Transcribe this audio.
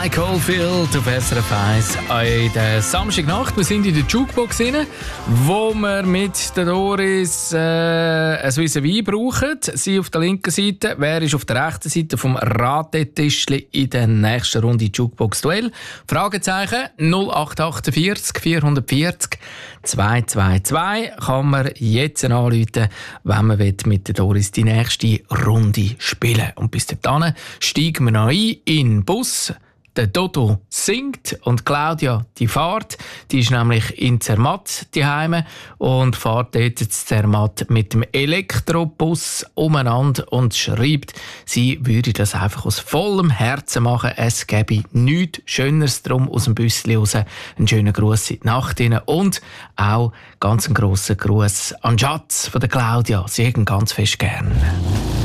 Mike Oldfield auf SRF 1 in der Samstagnacht. Wir sind in der Jukebox rein, wo wir mit der Doris ein vis-à-vis brauchen. Sie auf der linken Seite, wer ist auf der rechten Seite vom Ratetischli in der nächsten Runde Jukebox-Duell? Fragezeichen 0848 440 222 kann man jetzt anrufen, wenn man mit der Doris die nächste Runde spielen. Und bis dahin steigen wir noch ein in den Bus. Der Dodo singt und Claudia, die fährt. Die ist nämlich in Zermatt daheim und fährt dort in Zermatt mit dem Elektrobus umeinander und schreibt, sie würde das einfach aus vollem Herzen machen. Es gäbe nichts Schöneres drum aus dem Büsschen raus. Einen schönen Gruß in die Nacht rein und auch ganz einen grossen Gruß an Schatz von der Claudia. Sie hätten ganz fest gern.